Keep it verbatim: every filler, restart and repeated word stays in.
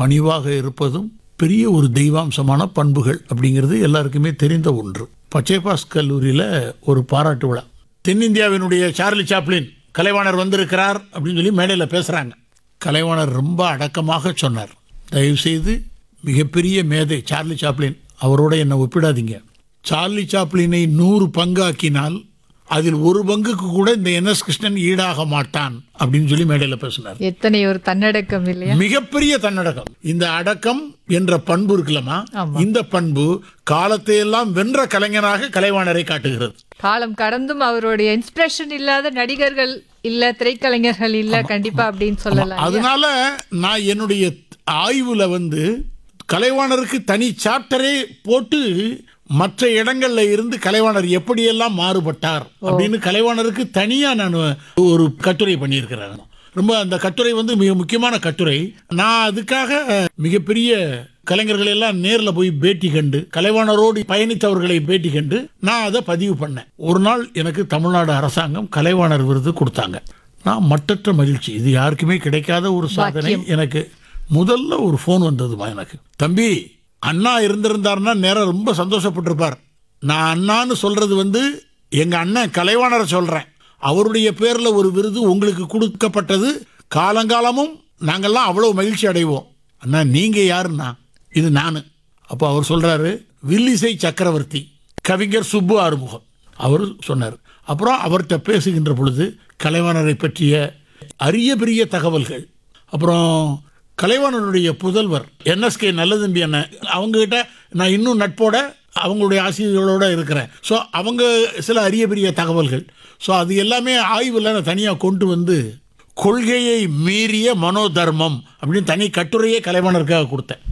பணிவாக இருப்பதும் பெரிய ஒரு தெய்வாம்சமான பண்புகள் அப்படிங்கிறது எல்லாருக்குமே தெரிந்த ஒன்று. பச்சைபாஸ் கல்லூரியில் ஒரு பாராட்டு விழா, தென்னிந்தியாவினுடைய சார்லி சாப்ளின் கலைவாணர் வந்திருக்கிறார் அப்படின்னு சொல்லி மேடையில் பேசுகிறாங்க. கலைவாணர் ரொம்ப அடக்கமாக சொன்னார், தயவுசெய்து மிகப்பெரிய மேதை சார்லி சாப்ளின், அவரோட என்னை ஒப்பிடாதீங்க. சார்லி சாப்ளினை நூறு பங்காக்கினால் அதில் ஒரு பங்குக்கு கூட இந்த என் எஸ் கிருஷ்ணன் ஈடாக மாட்டான் அப்படின்னு சொல்லி மேடையில் பேசினார். எத்தனை ஒரு தன்னடக்கம் இல்லையா? மிகப்பெரிய தன்னடக்கம். இந்த அடக்கம் என்ற பண்பு இருக்குல்லமா, இந்த பண்பு காலத்தை எல்லாம் வென்ற கலைஞனாக கலைவாணரை காட்டுகிறது. காலம் கடந்தும் அவருடைய இன்ஸ்பிரேஷன் இல்லாத நடிகர்கள் இல்ல, திரைக்கலைஞர்கள் இல்ல கண்டிப்பா அப்படின்னு சொல்லலாம். அதனால நான் என்னுடைய ஆய்வுல வந்து கலைவாணருக்கு தனி சாப்டரே போட்டு மற்ற இடங்கள்ல இருந்து கலைவாணர் எப்படியெல்லாம் மாறுபட்டார் அப்படின்னு கலைவாணருக்கு தனியா நான் ஒரு கட்டுரை பண்ணியிருக்கிறேன். ரொம்ப அந்த கட்டுரை வந்து மிக முக்கியமான கட்டுரை. நான் அதுக்காக மிகப்பெரிய கலைஞர்கள் எல்லாம் நேரில் போய் பேட்டி கண்டு, கலைவாணரோடு பயணித்தவர்களை பேட்டி கண்டு நான் அதை பதிவு பண்ணேன். ஒரு நாள் எனக்கு தமிழ்நாடு அரசாங்கம் கலைவாணர் விருது கொடுத்தாங்க. நான் மட்டற்ற மகிழ்ச்சி, இது யாருக்குமே கிடைக்காத ஒரு சாதனை. எனக்கு முதல்ல ஒரு ஃபோன் வந்ததுமா எனக்கு, தம்பி அண்ணா இருந்திருந்தாருன்னா நேரம் ரொம்ப சந்தோஷப்பட்டிருப்பார். நான் அண்ணான்னு சொல்றது வந்து எங்க அண்ணன் கலைவாணரை சொல்றேன். அவருடைய பேர்ல ஒரு விருது உங்களுக்கு கொடுக்கப்பட்டது, காலங்காலமும் நாங்கள்லாம் அவ்வளவு மகிழ்ச்சி அடைவோம். அண்ணா நீங்க யாருன்னா, இது நானு. அப்போ அவர் சொல்றாரு, வில்லிசை சக்கரவர்த்தி கவிஞர் சுப்பு ஆறுமுகம் அவர் சொன்னார். அப்புறம் அவர்கிட்ட பேசுகின்ற பொழுது கலைவாணரை பற்றிய அரிய பெரிய தகவல்கள், அப்புறம் கலைவாணருடைய புதல்வர் என் எஸ் கே நல்லதம்பி அண்ணன், அவங்ககிட்ட நான் இன்னும் நட்போட அவங்களுடைய ஆசிரியர்களோட இருக்கிறேன். ஸோ அவங்க சில அரிய பெரிய தகவல்கள். ஸோ அது எல்லாமே ஆய்வில் நான் தனியாக கொண்டு வந்து கொள்கையை மீறிய மனோதர்மம் அப்படின்னு தனி கட்டுரையே கலைவாணருக்காக கொடுத்தேன்.